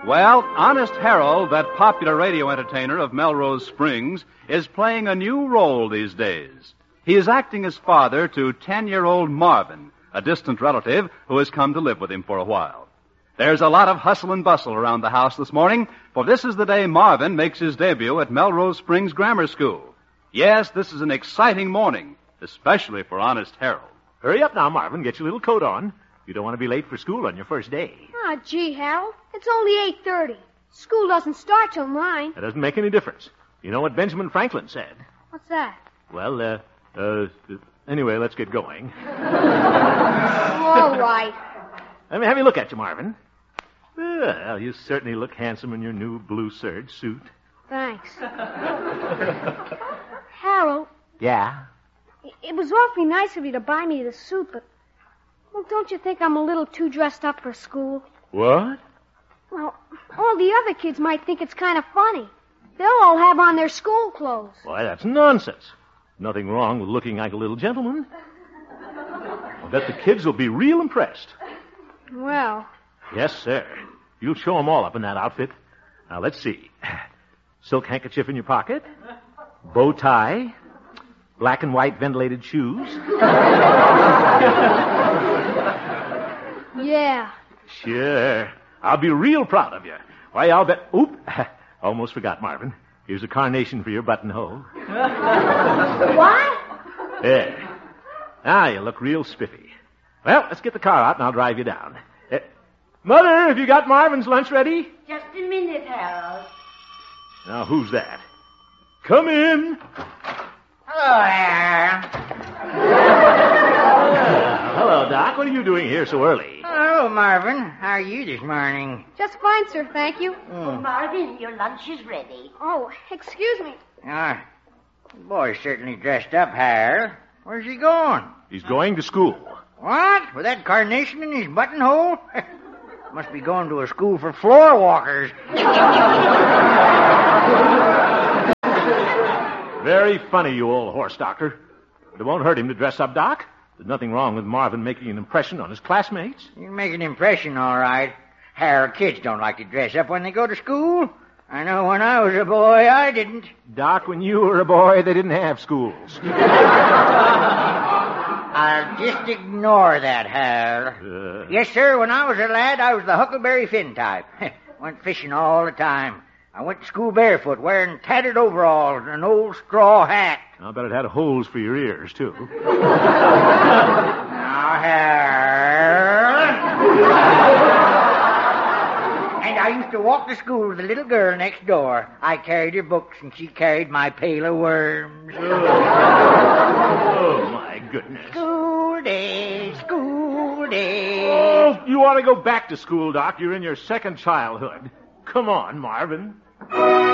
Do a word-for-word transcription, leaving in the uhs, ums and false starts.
Well, Honest Harold, that popular radio entertainer of Melrose Springs, is playing a new role these days. He is acting as father to ten-year-old Marvin, a distant relative who has come to live with him for a while. There's a lot of hustle and bustle around the house this morning, for this is the day Marvin makes his debut at Melrose Springs Grammar School. Yes, this is an exciting morning, especially for Honest Harold. Hurry up now, Marvin. Get your little coat on. You don't want to be late for school on your first day. Oh, gee, Harold. It's only eight thirty. School doesn't start till nine. That doesn't make any difference. You know what Benjamin Franklin said? What's that? Well, uh, uh, anyway, let's get going. All right. Let me have you look at you, Marvin. Well, you certainly look handsome in your new blue serge suit. Thanks. Harold. Yeah? It was awfully nice of you to buy me this suit, but... Well, don't you think I'm a little too dressed up for school? What? Well, all the other kids might think it's kind of funny. They'll all have on their school clothes. Why, that's nonsense. Nothing wrong with looking like a little gentleman. I bet the kids will be real impressed. Well... Yes, sir. You'll show them all up in that outfit. Now, let's see. Silk handkerchief in your pocket. Bow tie. Black and white ventilated shoes. Yeah. Sure. I'll be real proud of you. Why, I'll bet... Oop. Almost forgot, Marvin. Here's a carnation for your buttonhole. What? There. Now you look real spiffy. Well, let's get the car out and I'll drive you down. Uh, Mother, have you got Marvin's lunch ready? Just a minute, Harold. Now, who's that? Come in. Hello there. Hello, Doc. What are you doing here so early? Hello, Marvin. How are you this morning? Just fine, sir, thank you. Oh, Marvin, your lunch is ready. Oh, excuse me. Ah, the boy's certainly dressed up, Harold. Where's he going? He's going to school. What? With that carnation in his buttonhole? Must be going to a school for floor walkers. Very funny, you old horse doctor. But it won't hurt him to dress up, Doc. There's nothing wrong with Marvin making an impression on his classmates. You make an impression, all right. Harold, kids don't like to dress up when they go to school. I know when I was a boy, I didn't. Doc, when you were a boy, they didn't have schools. I'll just ignore that, Harold. Uh... Yes, sir, when I was a lad, I was the Huckleberry Finn type. Went fishing all the time. I went to school barefoot, wearing tattered overalls and an old straw hat. I'll bet it had holes for your ears, too. Now, Harold. And I used to walk to school with the little girl next door. I carried her books, and she carried my pail of worms. Oh, my goodness. School days, school days. Oh, you ought to go back to school, Doc. You're in your second childhood. Come on, Marvin.